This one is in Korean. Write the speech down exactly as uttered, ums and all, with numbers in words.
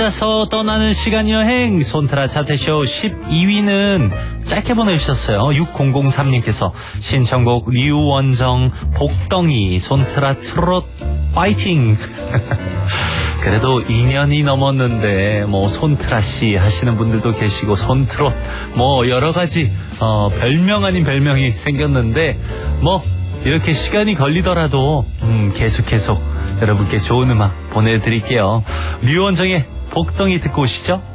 서 떠나는 시간 여행 손트라 차트쇼 십이 위는 짧게 보내주셨어요. 육공공삼님께서 신청곡 류원정 복덩이 손트라 트롯 파이팅. 그래도 이 년이 넘었는데 뭐 손트라씨 하시는 분들도 계시고 손트롯 뭐 여러가지 어, 별명 아닌 별명이 생겼는데 뭐 이렇게 시간이 걸리더라도 음, 계속 계속 여러분께 좋은 음악 보내드릴게요. 류원정의 복덩이 듣고 오시죠.